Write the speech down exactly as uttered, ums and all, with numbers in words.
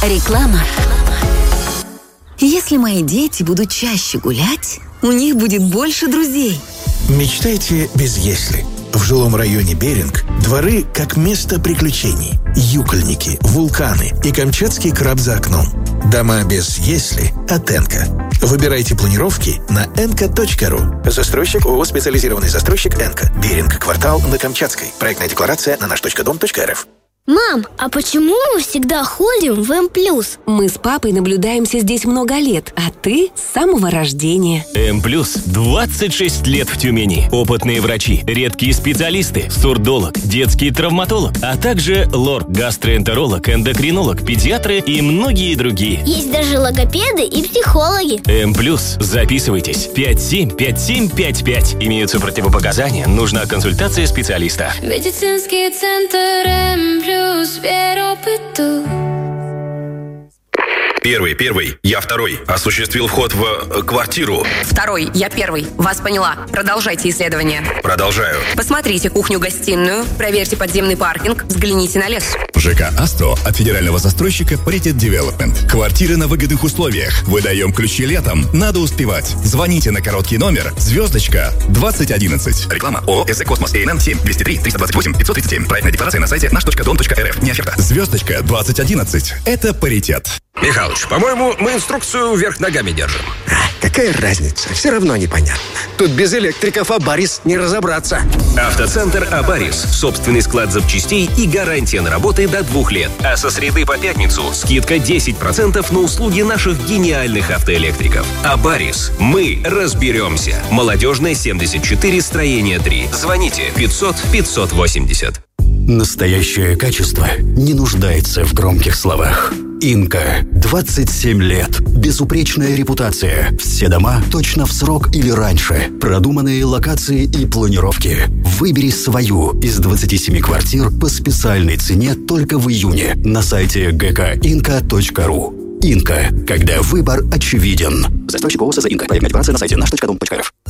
Реклама. Если мои дети будут чаще гулять, у них будет больше друзей. Мечтайте без «если». В жилом районе Беринг дворы как место приключений. Юкольники, вулканы и камчатский краб за окном. Дома без «если» от «Энка». Выбирайте планировки на энка точка ру. Застройщик ООО «Специализированный застройщик Энка». Беринг, квартал на Камчатской. Проектная декларация на наш точка дом точка эр эф. Мам, а почему мы всегда ходим в М плюс? Мы с папой наблюдаемся здесь много лет, а ты с самого рождения. М плюс двадцать шесть лет в Тюмени. Опытные врачи, редкие специалисты, сурдолог, детский травматолог, а также лор, гастроэнтеролог, эндокринолог, педиатры и многие другие. Есть даже логопеды и психологи. М плюс. Записывайтесь. пять семь пять семь пять пять. Имеются противопоказания. Нужна консультация специалиста. Медицинский центр М плюс. Первый, первый, я второй. Осуществил вход в э, квартиру. Второй, я первый. Вас поняла. Продолжайте исследование. Продолжаю. Посмотрите кухню-гостиную, проверьте подземный паркинг, взгляните на лес. ЖК «Астро» от федерального застройщика Паритет Девелопмент. Квартиры на выгодных условиях. Выдаем ключи летом. Надо успевать. Звоните на короткий номер звездочка двадцать одиннадцать. Реклама ООО «СЗ Космос эй эн эн» семь двести три триста двадцать восемь пятьсот тридцать семь. Проектная декларация на сайте наш точка дом точка эр эф. Не оферта. Звездочка двадцать одиннадцать. Это паритет. Михалыч, по-моему, мы инструкцию вверх ногами держим. А, какая разница? Все равно непонятно. Тут без электриков Абарис не разобраться. Автоцентр Абарис. Собственный склад запчастей и гарантия на работы до двух лет. А со среды по пятницу скидка десять процентов на услуги наших гениальных автоэлектриков. Абарис. Мы разберемся. Молодежная, семьдесят четыре, строение три. Звоните пятьсот пятьсот восемьдесят. Настоящее качество не нуждается в громких словах. Инка. двадцать семь лет. Безупречная репутация. Все дома точно в срок или раньше. Продуманные локации и планировки. Выбери свою из двадцати семи квартир по специальной цене только в июне на сайте джи кей инка точка ру. Инка. Когда выбор очевиден. Застройщик ООО «СЗ Инка». Проектная декларация на сайте наш точка дом точка эр эф.